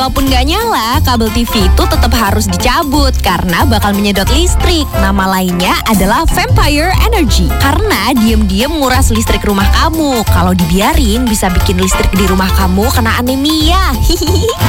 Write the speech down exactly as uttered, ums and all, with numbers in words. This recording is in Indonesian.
Walaupun nggak nyala, kabel T V itu tetap harus dicabut karena bakal menyedot listrik. Nama lainnya adalah vampire energy. Karena diem-diem nguras listrik rumah kamu. Kalau dibiarin bisa bikin listrik di rumah kamu kena anemia. Hihihi.